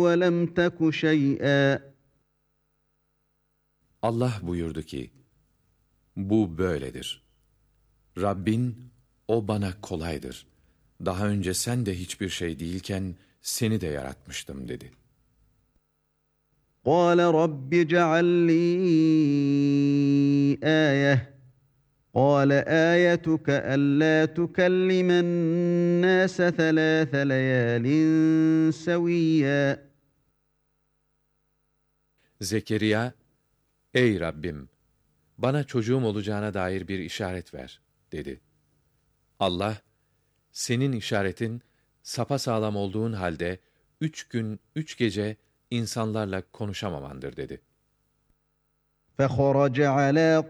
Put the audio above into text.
وَلَمْ تَكُ شَيْئًا. Allah buyurdu ki, bu böyledir. Rabbin, o bana kolaydır. Daha önce sen de hiçbir şey değilken seni de yaratmıştım dedi. قَالَ رَبِّ اجْعَل لِّي آيَةً قَالَ آيَتُكَ أَلَّا تُكَلِّمَ النَّاسَ ثَلَاثَ لَيَالٍ سَوِيًّا. Zekeriya, ey Rabbim, bana çocuğum olacağına dair bir işaret ver, dedi. Allah, senin işaretin sapasağlam olduğun halde 3 gün 3 gece insanlarla konuşamamandır dedi. فَخَرَجَ عَلَى